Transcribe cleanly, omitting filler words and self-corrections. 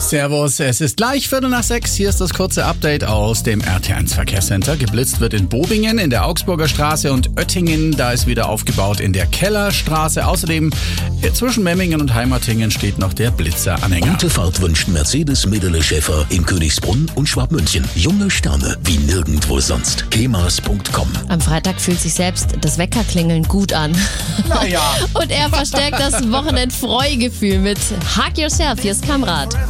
Servus, es ist gleich 5:45. Hier ist das kurze Update aus dem RT1 Verkehrscenter. Geblitzt wird in Bobingen, in der Augsburger Straße und Oettingen. Da ist wieder aufgebaut in der Kellerstraße. Außerdem zwischen Memmingen und Heimatingen steht noch der Blitzeranhänger. Gute Fahrt wünscht Mercedes Medele Schäfer in Königsbrunn und Schwabmünchen. Junge Sterne wie nirgendwo sonst. kemas.com. Am Freitag fühlt sich selbst das Weckerklingeln gut an. Naja. Und er verstärkt das Wochenendfreugefühl mit Hug Yourself. Hier ist Kamrat.